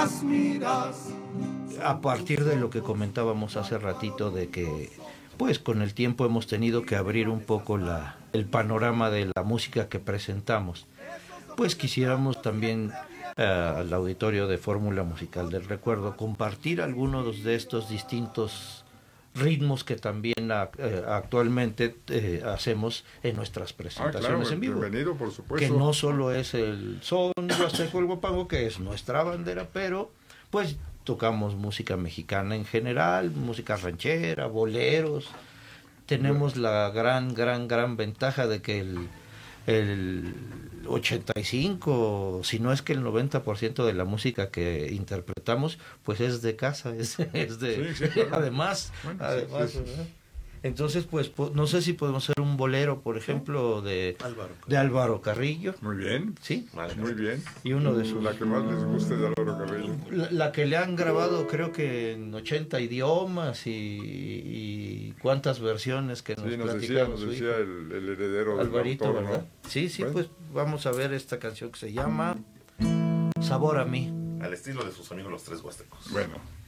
A partir de lo que comentábamos hace ratito de que pues con el tiempo hemos tenido que abrir un poco el panorama de la música que presentamos, pues quisiéramos también al auditorio de Fórmula Musical del Recuerdo compartir algunos de estos distintos ritmos que también actualmente hacemos en nuestras presentaciones claro, en vivo. Bienvenido, por supuesto. Que no solo es el son huasteco, el guapango, que es nuestra bandera, pero pues tocamos música mexicana en general, música ranchera, boleros. Tenemos la gran ventaja de que el 85, si no es que el 90% de la música que interpretamos, pues es de casa, es de... Sí, claro. Además, sí. Entonces, pues no sé si podemos hacer un bolero, por ejemplo, de Álvaro Carrillo. Muy bien. Sí. Muy bien. Y uno de sus... La que más les guste de Álvaro Carrillo. La que le han grabado creo que en 80 idiomas y cuántas versiones que nos platicaba nos decía el heredero Alvarito, del autor, ¿verdad? ¿no? Sí, Bueno. Pues vamos a ver esta canción que se llama Sabor a mí. Al estilo de sus amigos los Tres Huastecos. Bueno.